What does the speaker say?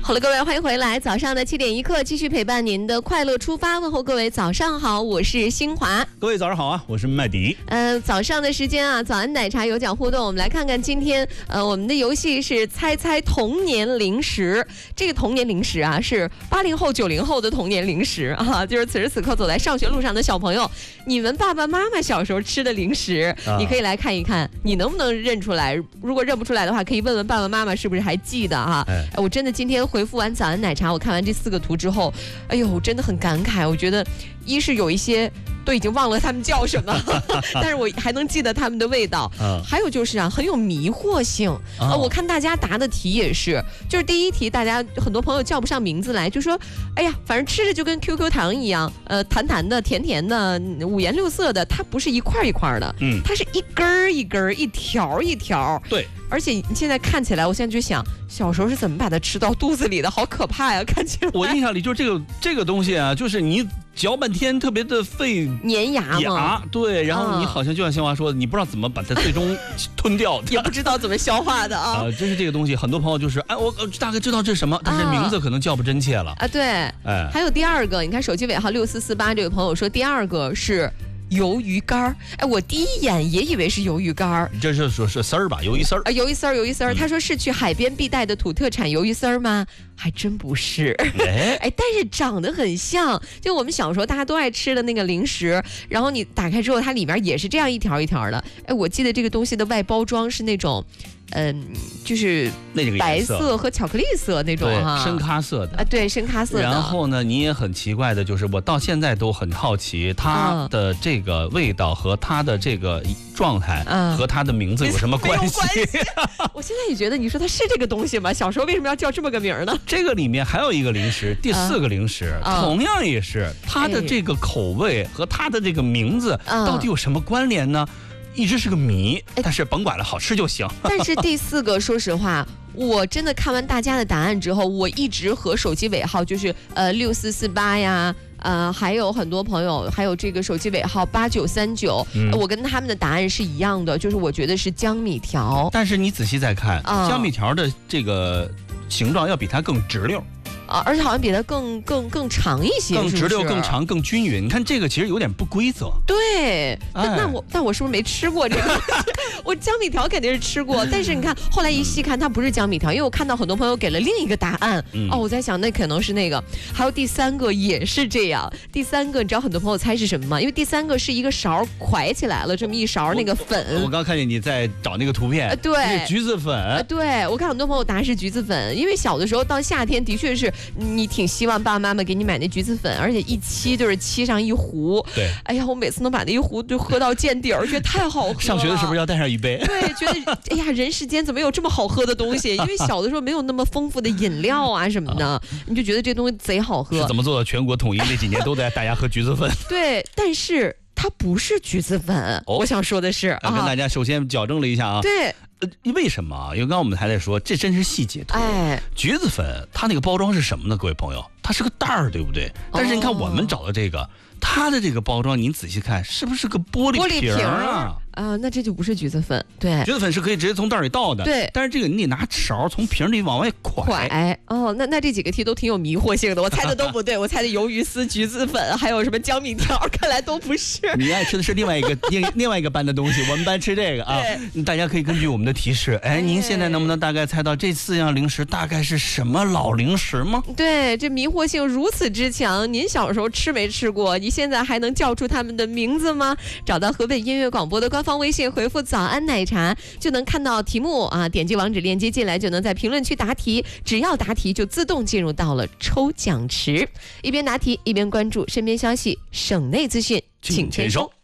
好了，各位，欢迎回来。早上的7点1刻，继续陪伴您的快乐出发。问候各位早上好，我是新华。 各位早上好啊，我是麦迪。 早上的时间啊，早安奶茶有奖互动，我们来看看今天我们的游戏是猜猜童年零食。这个童年零食啊，是80后、90后的童年零食啊，就是此时此刻走在上学路上的小朋友，你们爸爸妈妈小时候吃的零食，你可以来看一看，你能不能认出来？如果认不出来的话，可以问问爸爸妈妈是不是还记得啊？我真的今天回复完早安奶茶，我看完这4个图之后，哎呦，我真的很感慨。我觉得，一是有一些都已经忘了他们叫什么，但是我还能记得他们的味道。还有就是啊，很有迷惑性。我看大家答的题也是，就是第一题，大家很多朋友叫不上名字来，就说，哎呀，反正吃着就跟 QQ 糖一样，弹弹的、甜甜的、五颜六色的，它不是一块一块的，它是一根儿一根儿、一条一条。 对。 而且你现在看起来，我现在就想，小时候是怎么把它吃到肚子里的？好可怕呀！看起来我印象里就是这个东西啊，就是你嚼半天特别的费粘牙嘛。 对，然后你好像就像新华说的，你不知道怎么把它最终吞掉的， 也不知道怎么消化的啊。 真是这个东西，很多朋友就是我大概知道这是什么，但是名字可能叫不真切了啊。 对，还有第二个，你看手机尾号6448这位朋友说，第二个是鱿鱼干儿。我第一眼也以为是鱿鱼干儿， 这是说是丝儿吧？鱿鱼丝儿鱿鱼丝儿。他说是去海边必带的土特产鱿鱼丝儿吗？还真不是。但是长得很像，就我们小时候大家都爱吃的那个零食，然后你打开之后，它里面也是这样一条一条的。我记得这个东西的外包装是那种。就是白色和巧克力色那种哈， 深咖色的对，深咖色的。 然后呢，你也很奇怪的，就是我到现在都很好奇，它的这个味道和它的这个状态和它的名字有什么关系？ 我现在也觉得，你说它是这个东西吗？小时候为什么要叫这么个名呢？ 这个里面还有一个零食，第4个零食，同样也是它的这个口味和它的这个名字到底有什么关联呢？一直是个谜，但是甭管了，好吃就行。 但是第4个，说实话，我真的看完大家的答案之后，我一直和手机尾号就是6448呀，还有很多朋友，还有这个手机尾号8939，我跟他们的答案是一样的，就是我觉得是江米条。 但是你仔细再看，江米条的这个形状要比它更直溜。 而且好像比它更长一些， 更直溜、更长、更均匀。你看这个其实有点不规则。 对，但我是不是没吃过这个？我江米条肯定是吃过，但是你看后来一细看，它不是江米条，因为我看到很多朋友给了另一个答案。我在想那可能是那个。还有第3个也是这样。第3个你知道很多朋友猜是什么吗？因为第3个是一个勺蒯起来了这么一勺那个粉。 我刚看见你在找那个图片。 对， 橘子粉。 对，我看很多朋友答是橘子粉，因为小的时候到夏天的确是。你挺希望爸爸妈妈给你买那橘子粉，而且一沏就是沏上一壶。 对， 哎呀，我每次能把那一壶就喝到见底儿，觉得太好喝了。 上学的是不是要带上一杯？ 对，觉得哎呀，人世间怎么有这么好喝的东西？因为小的时候没有那么丰富的饮料啊什么的，你就觉得这东西贼好喝。 是怎么做到全国统一那几年都在大家喝橘子粉？ 对，但是它不是橘子粉。我想说的是， 跟大家首先矫正了一下啊。 对。 为什么啊？因为刚刚我们还在说，这真是细节图。橘子粉它那个包装是什么呢？各位朋友，它是个袋儿，对不对？但是你看我们找的这个，它的这个包装，您仔细看，是不是个玻璃瓶啊？ 那这就不是橘子粉。对， 橘子粉是可以直接从袋里倒的。 对， 但是这个你得拿勺从瓶里往外蒯。 那这几个题都挺有迷惑性的，我猜的都不对。我猜的鱿鱼丝、橘子粉，还有什么江米条，看来都不是。 你爱吃的是另外一个班的东西，我们班吃这个啊。大家可以根据我们的提示，您现在能不能大概猜到这4样零食大概是什么老零食吗？ 对，这迷惑性如此之强，您小时候吃没吃过？你现在还能叫出他们的名字吗？找到河北音乐广播的官方微信，回复早安奶茶就能看到题目啊，点击网址链接进来就能在评论区答题，只要答题就自动进入到了抽奖池。一边答题一边关注身边消息，省内资讯请签收。